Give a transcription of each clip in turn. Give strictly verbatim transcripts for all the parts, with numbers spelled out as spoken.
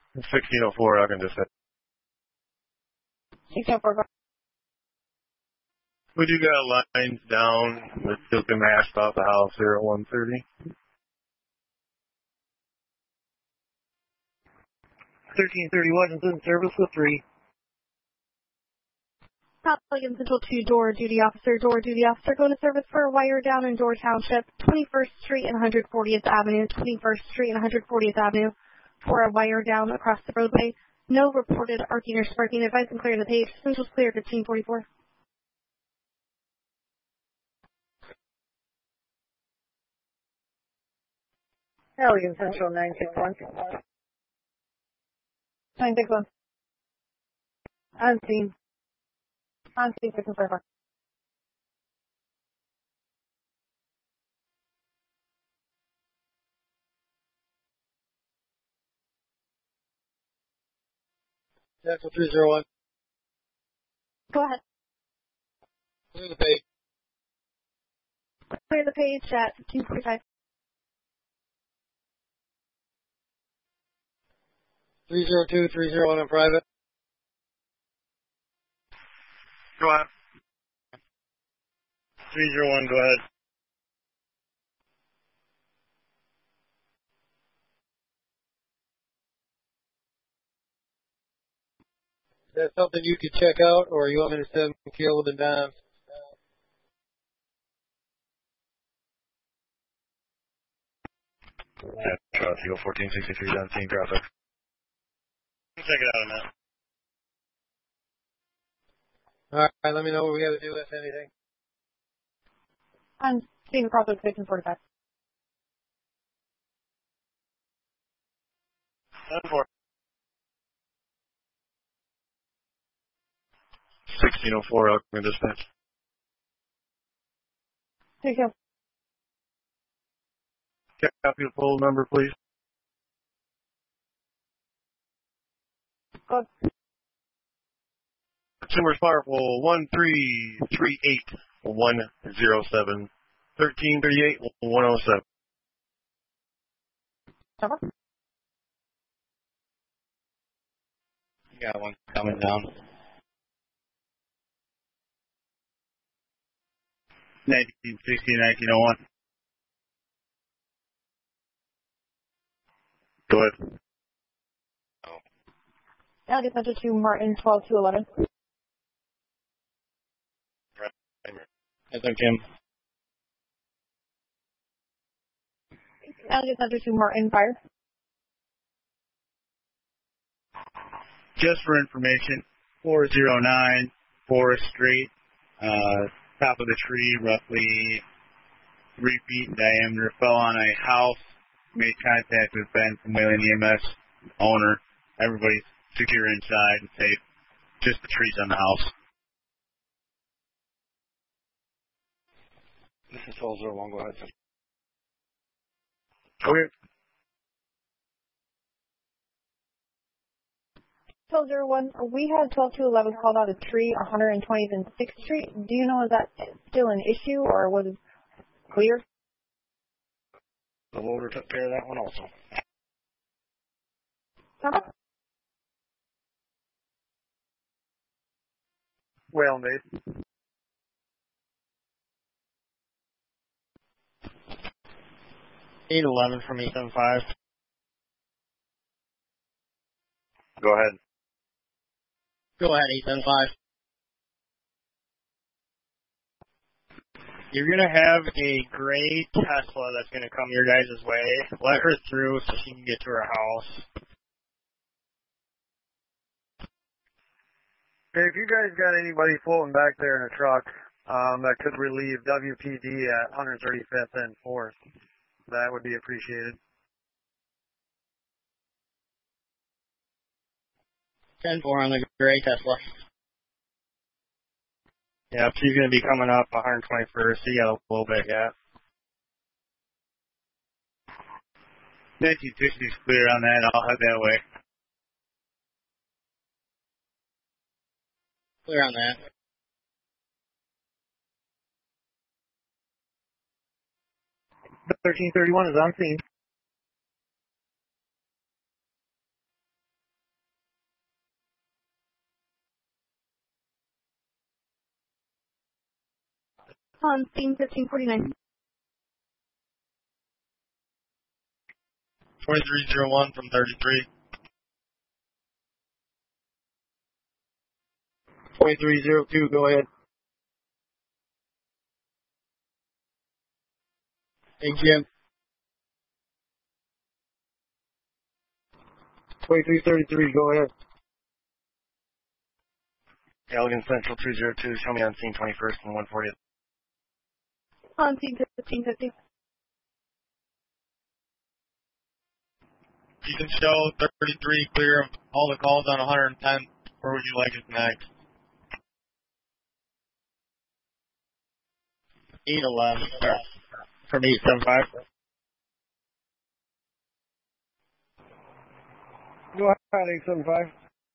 sixteen oh four, I can just say. sixteen oh four. We do got lines down that still can mask off the house here at one thirty. thirteen thirty-one is in service with three. Pelican Central two, door duty officer, door duty officer, going to service for a wire down in Door Township, twenty-first Street and one hundred fortieth Avenue, twenty-first Street and one hundred fortieth Avenue, for a wire down across the roadway. No reported arcing or sparking. Advise and clear the page. Central's clear, fifteen forty-four. Pelican Central nine six one. nine six one. On scene. On scene, fifteen forty-four. Central three zero one. Go ahead. Clear the page. Clear the page at fifteen forty-five. three zero two, three zero one on private. Go ahead. three zero one, go ahead. Is that something you could check out, or you want me to send Caleb and Don? Yeah, traffic, fourteen sixty-three, seventeen traffic. Check it out on that. All right, let me know what we have to do with anything. On scene across the fifteen forty-five. ten four. sixteen oh four, I'll come in dispatch. Thank you. Copy the poll number, please. Go. Consumer Sparkle one three three eight one zero seven thirteen thirty eight one oh seven. Cover. Got one coming down. nineteen sixty, nineteen oh one. Go ahead. Alligator Center two, Martin, twelve two eleven. That's okay, Jim. Alligator Center two, Martin, fire. Just for information, four oh nine Forest Street, uh, top of the tree, roughly three feet in diameter, fell on a house, made contact with Ben from Wayland E M S, owner. Everybody's secure inside and safe. Just the trees on the house. This is twelve oh one, go ahead. Okay. twelve oh one, we had twelve two eleven called out a tree, one hundred twentieth and sixth Street. Do you know, is that still an issue or was it clear? The loader took care of that one also. Cover. Well made. eight eleven from eight seven five. Go ahead. Go ahead, eight seven five. You're going to have a gray Tesla that's going to come your guys' way. Let her through so she can get to her house. Hey, if you guys got anybody floating back there in a truck um, that could relieve W P D at one thirty-fifth and fourth, that would be appreciated. ten four on the gray Tesla. Yep, she's going to be coming up one twenty-first, so you got a little bit yet. nineteen sixty is clear on that. I'll head that way. Clear on that. thirteen thirty-one is on scene. On scene fifteen forty-nine. twenty-three oh one from thirty-three. twenty-three oh two, go ahead. Hey, Jim. twenty-three thirty-three, go ahead. Elgin Central two oh two, show me on scene twenty-first and one fortieth. On scene fifteen fifty. You can show thirty-three clear of all the calls on one hundred ten. Where would you like it next? eight eleven from eight seven five. Go ahead, eight seven five.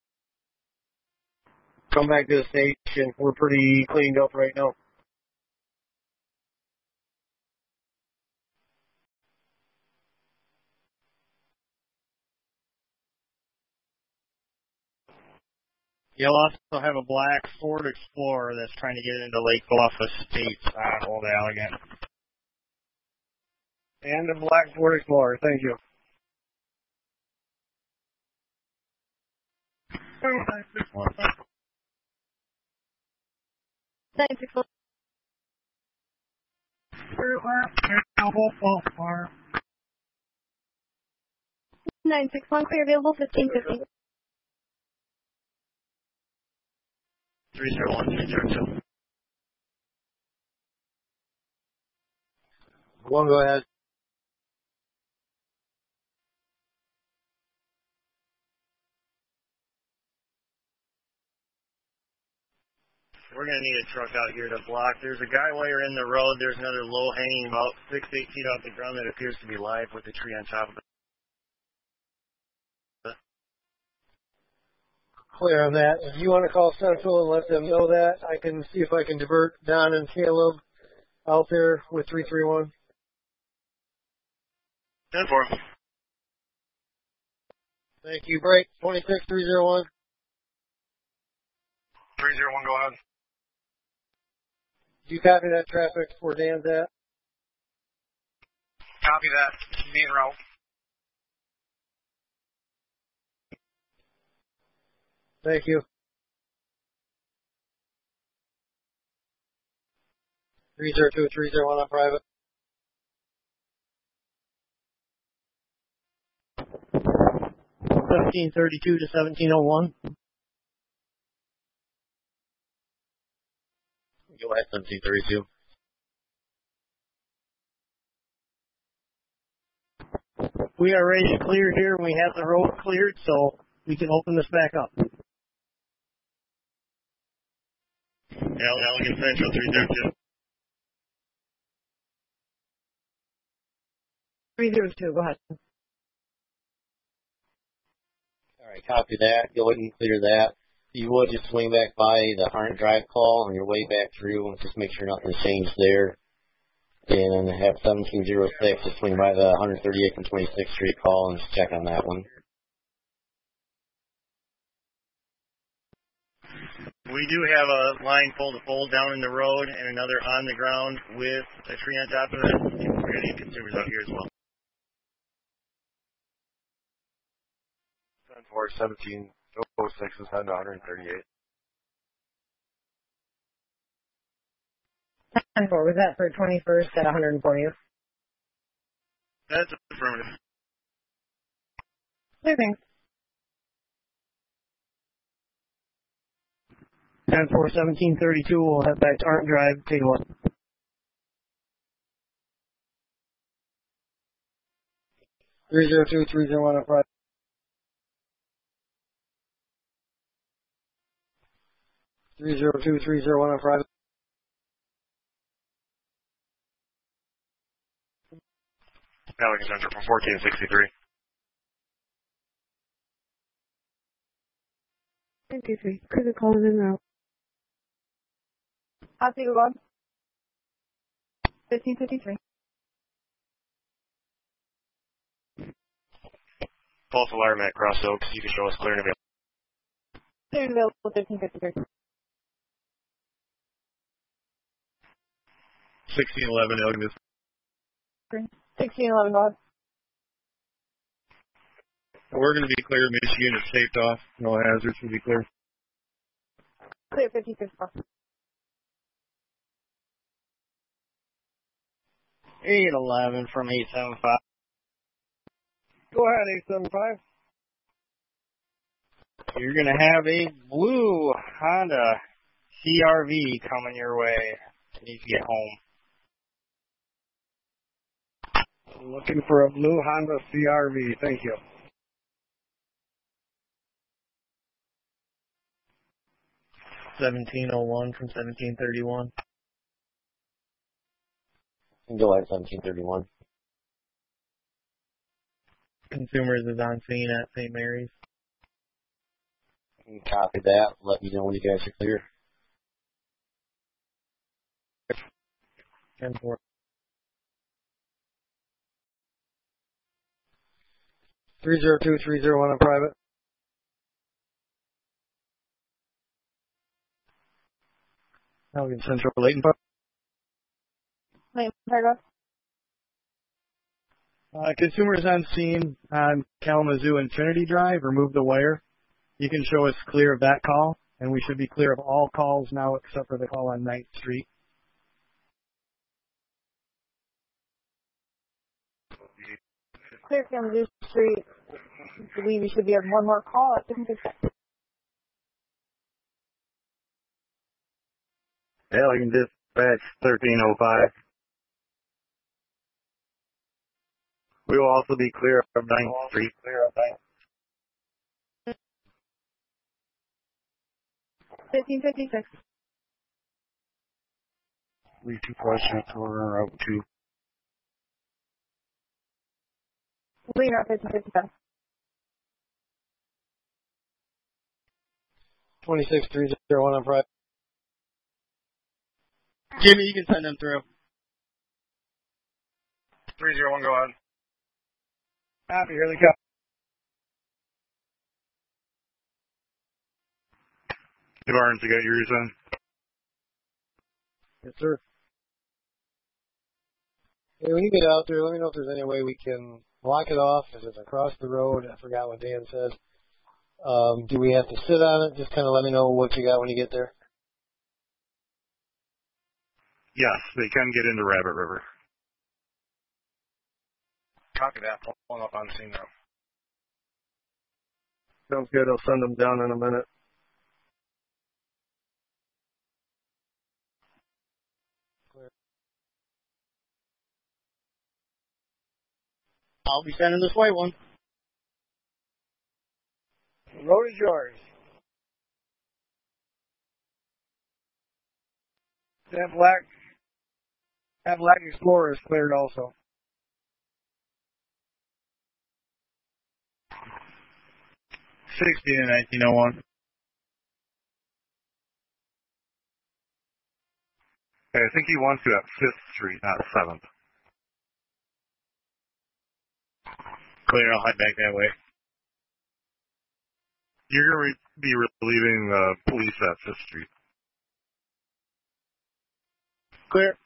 Come back to the station. We're pretty cleaned up right now. You'll also have a black Ford Explorer that's trying to get into Lake Bluff Estates on Old Allegan. And a black Ford Explorer, thank you. nine six one. nine six one, clear available, fifteen fifty. three oh one, three oh two. One, go ahead. We're going to need a truck out here to block. There's a guy while you're in the road. There's another low hanging about six, eight feet off the ground that appears to be live with a tree on top of it. Clear on that. If you want to call Central and let them know that, I can see if I can divert Don and Caleb out there with three three one. ten four. Thank you. Break. twenty-six three oh one. three oh one, go ahead. Do you copy that traffic where Dan's at? Copy that. Main route. Thank you. three oh two, three oh one on private. seventeen thirty-two to seventeen oh one. Go ahead, seventeen thirty-two. We are ready to clear here. We have the road cleared, so we can open this back up. Elgin Central three oh two. three oh two, go ahead. All right, copy that. Go ahead and clear that. You would just swing back by the Harnt Drive call on your way back through and just make sure nothing's changed there. And have seventeen oh six just swing by the one thirty-eighth and twenty-sixth Street call and just check on that one. We do have a line pole to pole down in the road and another on the ground with a tree on top of it. We're going to need consumers out here as well. ten four, seventeen oh six is heading to one thirty-eight. ten four, was that for twenty-first at one fortieth? That's affirmative. Clear, thanks. ten four, seventeen thirty-two, we'll head back to Harnt Drive, take a look. three oh two, three oh one on private. three oh two, three oh one on private. Elgin Central from fourteen sixty-three. twenty-three. Cruiser calling in route. How's it going? fifteen fifty-three. False alarm at Cross Oaks. You can show us clear and available. Clear and available, fifteen fifty-three. sixteen eleven, Elgin. sixteen eleven, go ahead. We're going to be clear. Michigan is taped off. No hazards. We'll be clear. Clear fifty-six, four. eight eleven from eight seven five. Go ahead, eight seven five. You're going to have a blue Honda C R V coming your way. You need to get home. Looking for a blue Honda C R V. Thank you. seventeen oh one from seventeen thirty-one. Go ahead, seventeen thirty-one. Consumers is on scene at Saint Mary's. Copy that. Let me know when you guys are clear. ten four. three zero two, three zero one on private. Elgin Central, Leighton Park. Leighton Park, Uh, consumers on scene on Kalamazoo Infinity Drive. Remove the wire. You can show us clear of that call, and we should be clear of all calls now except for the call on ninth Street. clear Kalamazoo Street. I believe you should be on one more call at fifty-six. Elgin Dispatch thirteen oh five. We will also be clear of ninth Street. Clear of ninth. fifteen fifty-six. We two questions for Route two. Leader at fifteen fifty-seven. twenty-six three zero one on private. Jimmy, you can send them through. three zero one, go ahead. Copy, here they come. Hey, Barnes, you got yours on? Yes, sir. Hey, when you get out there, let me know if there's any way we can block it off. If it's across the road, I forgot what Dan said. Um, do we have to sit on it? Just kind of let me know what you got when you get there. Yes, they can get into Rabbit River. Copy that. Pulling up on scene now. Sounds good. I'll send them down in a minute. I'll be sending this white one. The road is yours. That black, that black Explorer is cleared also. sixteen and nineteen oh one. Hey, I think he wants you at fifth Street, not seventh. Clear, I'll head back that way. You're going to be relieving the police at fifth Street. Clear.